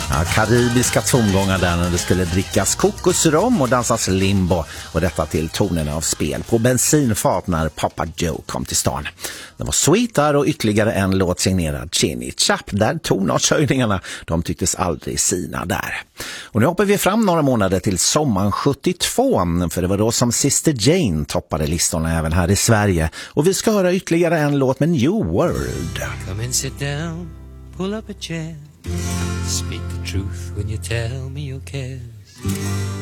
Ja, karibiska tongångar där när det skulle drickas kokosrom och dansas limbo, och detta till tonerna av spel på bensinfat när Papa Joe kom till stan. Det var Sweet där och ytterligare en låt signerad Chinny Chap där tonartshöjningarna, de tycktes aldrig sina där. Och nu hoppar vi fram några månader till sommaren 72, för det var då som Sister Jane toppade listorna även här i Sverige, och vi ska höra ytterligare en låt med New World. Come and sit down, pull up a chair. Speak the truth when you tell me your cares.